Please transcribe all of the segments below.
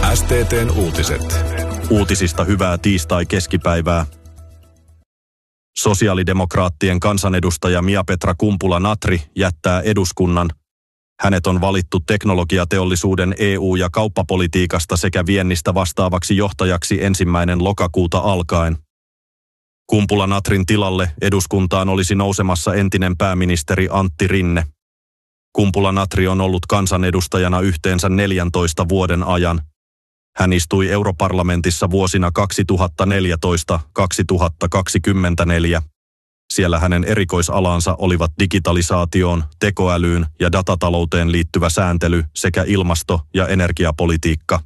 STT:n uutiset. Uutisista hyvää tiistai-keskipäivää. Sosiaalidemokraattien kansanedustaja Mia-Petra Kumpula-Natri jättää eduskunnan. Hänet on valittu teknologiateollisuuden EU- ja kauppapolitiikasta sekä viennistä vastaavaksi johtajaksi 1. lokakuuta alkaen. Kumpula-Natrin tilalle eduskuntaan olisi nousemassa entinen pääministeri Antti Rinne. Kumpula-Natri on ollut kansanedustajana yhteensä 14 vuoden ajan. Hän istui europarlamentissa vuosina 2014-2024. Siellä hänen erikoisalansa olivat digitalisaatioon, tekoälyyn ja datatalouteen liittyvä sääntely sekä ilmasto- ja energiapolitiikka.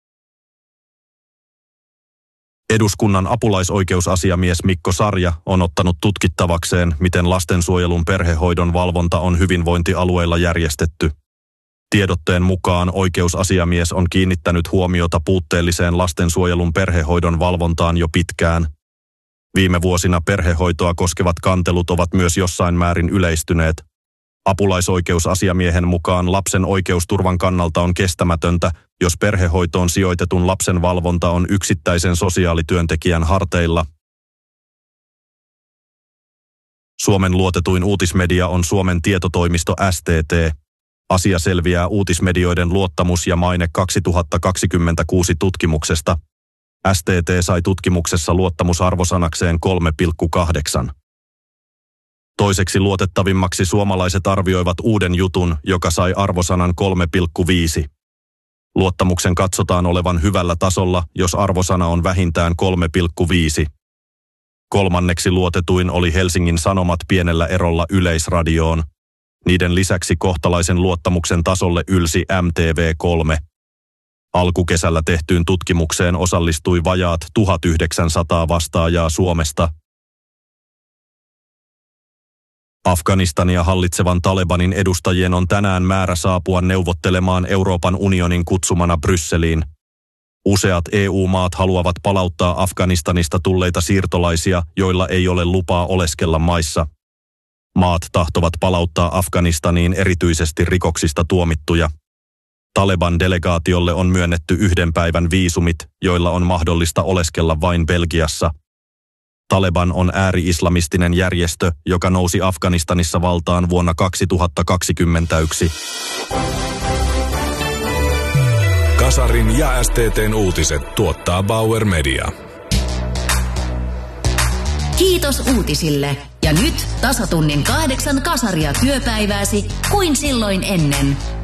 Eduskunnan apulaisoikeusasiamies Mikko Sarja on ottanut tutkittavakseen, miten lastensuojelun perhehoidon valvonta on hyvinvointialueilla järjestetty. Tiedotteen mukaan oikeusasiamies on kiinnittänyt huomiota puutteelliseen lastensuojelun perhehoidon valvontaan jo pitkään. Viime vuosina perhehoitoa koskevat kantelut ovat myös jossain määrin yleistyneet. Apulaisoikeusasiamiehen mukaan lapsen oikeusturvan kannalta on kestämätöntä, jos perhehoitoon sijoitetun lapsen valvonta on yksittäisen sosiaalityöntekijän harteilla. Suomen luotetuin uutismedia on Suomen tietotoimisto STT. Asia selviää uutismedioiden luottamus ja maine 2026 tutkimuksesta. STT sai tutkimuksessa luottamusarvosanakseen 3,8. Toiseksi luotettavimmaksi suomalaiset arvioivat Uuden jutun, joka sai arvosanan 3,5. Luottamuksen katsotaan olevan hyvällä tasolla, jos arvosana on vähintään 3,5. Kolmanneksi luotetuin oli Helsingin Sanomat pienellä erolla Yleisradioon. Niiden lisäksi kohtalaisen luottamuksen tasolle ylsi MTV3. Alkukesällä tehtyyn tutkimukseen osallistui vajaat 1900 vastaajaa Suomesta. Afganistania hallitsevan Talebanin edustajien on tänään määrä saapua neuvottelemaan Euroopan unionin kutsumana Brysseliin. Useat EU-maat haluavat palauttaa Afganistanista tulleita siirtolaisia, joilla ei ole lupaa oleskella maissa. Maat tahtovat palauttaa Afganistaniin erityisesti rikoksista tuomittuja. Taleban-delegaatiolle on myönnetty 1 päivän viisumit, joilla on mahdollista oleskella vain Belgiassa. Taleban on ääri-islamistinen järjestö, joka nousi Afganistanissa valtaan vuonna 2021. Kasarin ja STT:n uutiset tuottaa Bauer Media. Kiitos uutisille. Ja nyt tasatunnin 8 kasaria työpäivääsi kuin silloin ennen.